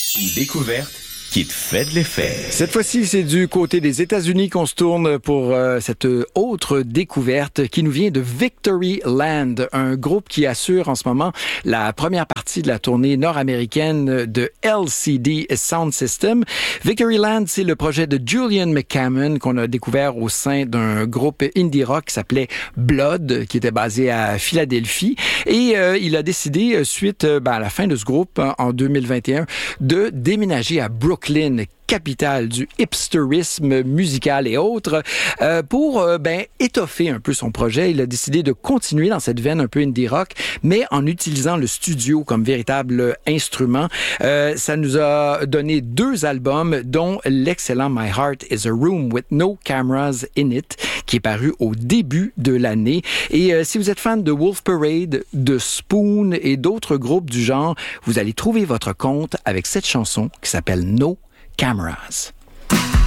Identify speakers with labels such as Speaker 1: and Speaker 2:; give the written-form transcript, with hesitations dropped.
Speaker 1: Une découverte qui te fait de l'effet.
Speaker 2: Cette fois-ci, c'est du côté des États-Unis qu'on se tourne pour cette autre découverte qui nous vient de Victory Land, un groupe qui assure en ce moment la première partie de la tournée nord-américaine de LCD Sound System. Victory Land, c'est le projet de Julian McCammon qu'on a découvert au sein d'un groupe indie rock qui s'appelait Blood, qui était basé à Philadelphie. Et il a décidé, suite à la fin de ce groupe en 2021, de déménager à Brooklyn, capitale du hipsterisme musical et autres, pour étoffer un peu son projet. Il a décidé de continuer dans cette veine un peu indie rock, mais en utilisant le studio comme véritable instrument. Ça nous a donné 2 albums, dont l'excellent My Heart is a Room with No Cameras in It, qui est paru au début de l'année. Et si vous êtes fan de Wolf Parade, de Spoon et d'autres groupes du genre, vous allez trouver votre compte avec cette chanson qui s'appelle No Cameras.